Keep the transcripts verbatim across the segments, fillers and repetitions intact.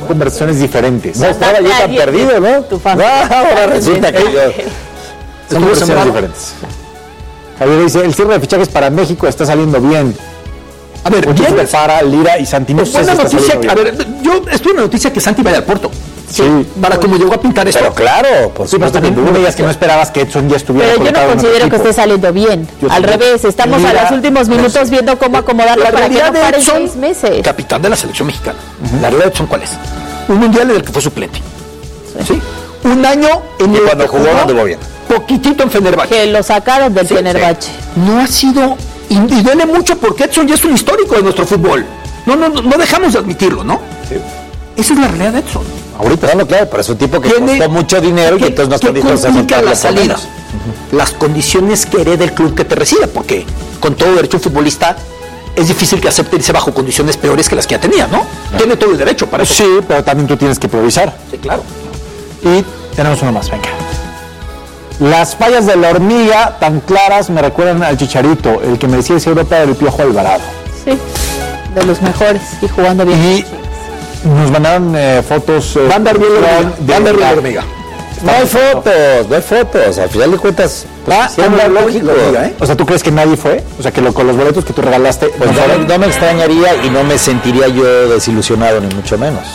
conversaciones diferentes. No estaba yo tan perdido, ¿no? Tu familia. No, ahora resulta que yo... Son conversaciones diferentes. Javier dice, el cierre de fichajes para México está saliendo bien. A ver, bien de Fara, Lira y Santi. No sé buena si está noticia, saliendo a bien. ver, yo estuve en la noticia que Santi vaya al Porto. Sí. Para como llegó a pintar esto. Pero claro, por Sí, pero supuesto también que no tú me digas que no esperabas que Edson ya estuviera Pero yo no colocado en otro considero que equipo. esté saliendo bien. Yo Al también. revés, estamos Mira, a los últimos minutos viendo cómo acomodarlo La para que realidad no de paren Edson, seis meses. capitán de la selección mexicana. La realidad de Edson, ¿cuál es? Un mundial en el que fue suplente. ¿Sí? Un año en Y el cuando que jugó no anduvo bien. poquitito en Fenerbahce. Que lo sacaron del Sí, Fenerbahce. No ha sido, y, y duele mucho porque Edson ya es un histórico de nuestro fútbol. No, no, no dejamos de admitirlo, ¿no? Sí. Esa es la realidad de Edson. Ahorita, no, claro, pero es un tipo que Tiene- costó mucho dinero y ¿Qué- entonces no qué está dispuesto a complica aceptarlo la por salida? menos. Las condiciones que hereda el club que te reciba, porque con todo derecho un futbolista es difícil que acepte irse bajo condiciones peores que las que ya tenía, ¿no? Tiene todo el derecho para eso. Sí, pero también tú tienes que priorizar. Sí, claro. Y tenemos uno más, venga. Las fallas de la hormiga tan claras me recuerdan al Chicharito, el que merecía ese Europa del Piojo Alvarado. Sí, de los mejores y jugando bien. Y nos mandaron eh, fotos. Eh, Va a andar bien la hormiga. de- Va a andar bien la de- hormiga. No hay fotos, no hay fotos. Al final de cuentas, pues, Ah, sí, es anda lógico. la hormiga, ¿eh? O sea, ¿tú crees que nadie fue? O sea, que lo- con los boletos que tú regalaste. Pues no no, fueron. me- no me extrañaría y no me sentiría yo desilusionado, ni mucho menos.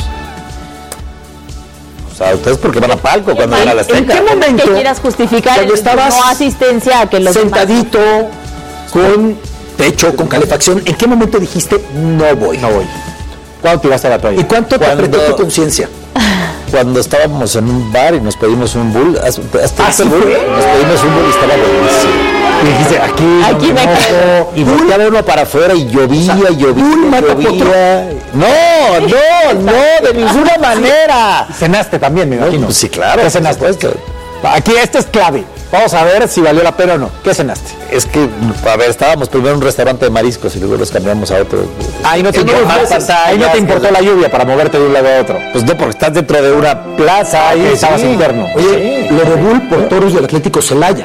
O sea, ustedes porque van a palco cuando van a la ¿En qué Azteca. momento? Que quieras justificar Cuando el estabas no asistencia a que los demás- Sentadito, con techo, con calefacción, ¿en qué momento dijiste no voy? No voy. ¿Cuándo tiraste la toalla? ¿Y cuánto te Cuando- apretó tu conciencia? Cuando estábamos en un bar y nos pedimos un bull, ¿has, has ¿Ah, sí el bull? fue? Nos pedimos un bull y estaba buenísimo. Y dijiste, aquí, Aquí no me mojo. Y volteaba uno para afuera y llovía, llovía, bull mata llovía. No, no, no, de ninguna manera. Cenaste también, me imagino. Pues sí, claro. ¿Qué por cenaste? supuesto. Aquí, esto es clave. Vamos a ver si valió la pena o no. ¿Qué cenaste? Es que, a ver, estábamos primero en un restaurante de mariscos y luego nos cambiamos a otro. Ahí no te, En importó, unos meses, ahí no te ya, importó ya. la lluvia para moverte de un lado a otro. Pues no, porque estás dentro de una plaza Ahí y estabas interno. Oye, lo de Bull por toros del Atlético Celaya.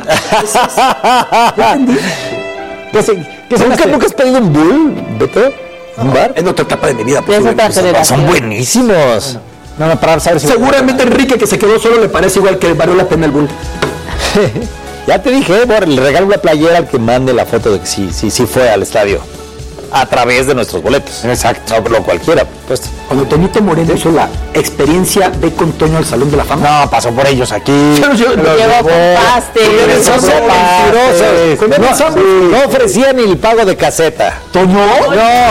¿Qué, ce- qué ¿Nunca, cenaste? ¿Nunca has pedido un bull, Beto? ¿Un bar? En otra etapa de mi vida. Ya es otra posiblemente. generación. Son buenísimos. No, no, para saber si... Seguramente Enrique, que se quedó solo, le parece igual que valió la pena el Bull. Ya te dije, Bor, le regalo una playera al que mande la foto de que sí, sí, sí fue al estadio. A través de nuestros boletos. Exacto. No, lo cualquiera, pues. Cuando Toñito Moreno hizo la experiencia de con Toño al Salón de la Fama. No, pasó por ellos aquí. Pero yo- Los Llegó llevó. con pastel. Ustedes son Son mentirosos. mentirosos. No, sí. no ofrecía ni el pago de caseta. ¿Toño? No,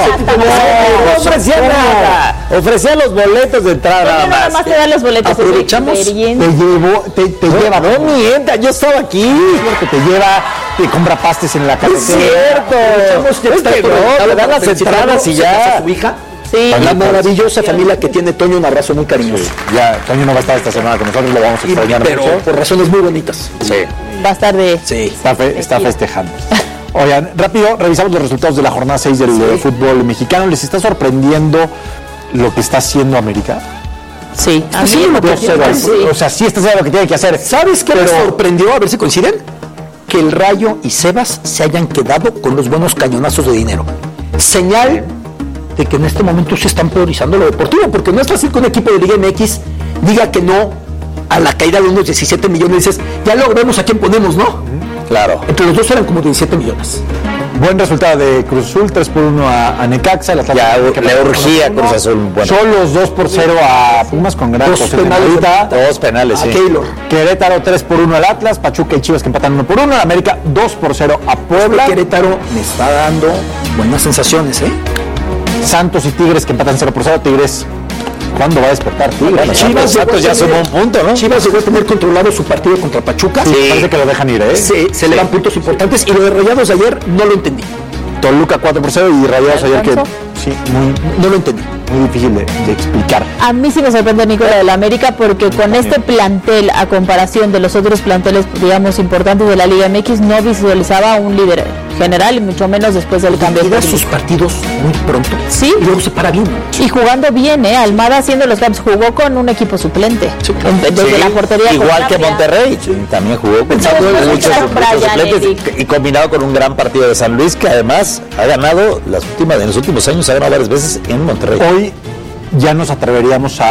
no ofrecía nada. Ofrecía los boletos de entrada Oye, nada nada más. más te dan los boletos. es Aprovechamos. experiencia. Te llevó, te, te No, lleva. no mienta, yo estaba aquí. Que te lleva, te compra pastes en la Es carretera. cierto. Aprovechamos que Es está que todo no, conectado te dan para las felicitarlo, entradas y se casa ya. su hija. Sí. La maravillosa familia que tiene Toño, un abrazo muy cariñoso. Ya, Toño no va a estar esta semana con nosotros, lo vamos a Y- extrañar pero mucho. por razones muy bonitas. Sí. Va a estar de... Sí. Está, fe- está festejando. Oigan, rápido, revisamos los resultados de la jornada seis del eh, fútbol mexicano. ¿Les está sorprendiendo lo que está haciendo América? Sí. A Sí, mí lo me que Cero al- sí. O sea, sí está haciendo lo que tiene que hacer. ¿Sabes qué me sorprendió? A ver si coinciden. Que el Rayo y Sebas se hayan quedado con los buenos cañonazos de dinero. Señal de que en este momento se están priorizando lo deportivo, porque no es fácil que un equipo de Liga M X diga que no a la caída de unos diecisiete millones. Dices, ya luego vemos a quién ponemos, ¿no? Claro. Entre los dos eran como diecisiete millones. Buen resultado de Cruz Azul, tres por uno a, a Necaxa. El Atlante Ya América le empató urgía uno por Cruz uno. Azul. Bueno, Solos dos por cero a Pumas con gran Dos José de penales de Marita. dos penales, A sí. Keylor. Querétaro tres por uno al Atlas, Pachuca y Chivas que empatan uno por uno, América dos por cero a Puebla, Querétaro me está dando buenas sensaciones, ¿eh? Santos y Tigres que empatan cero por cero, Tigres, ¿cuándo va a despertar Tigres? Bueno, Chivas Santos llegó a ya tener- sumó un punto, ¿no? Chivas llegó a tener controlado su partido contra Pachuca. Sí, parece que lo dejan ir, ¿eh? Se, se le dan puntos importantes y lo de Rayados ayer no lo entendí. Toluca cuatro por cero y Rayados ayer que ¿Alcanzó? sí, muy, No lo entendí. muy difícil de, de explicar. A mí sí me sorprende, Nicola, de la América, porque con este plantel, a comparación de los otros planteles, digamos, importantes de la Liga M X, no visualizaba un líder general, y mucho menos después del cambio de Queda técnico. sus partidos muy pronto. Sí. Y luego se para bien. Y jugando bien, ¿eh? Almada haciendo los cambios, jugó con un equipo suplente. Sí, claro. En- Desde Sí, la portería. igual con que Tapia. Monterrey, también jugó pensando Pero en no muchos, era muchos Brian, suplentes Eric. y, y combinado con un gran partido de San Luis que además ha ganado las últimas en los últimos años ha ganado varias veces en Monterrey. Hoy ya nos atreveríamos a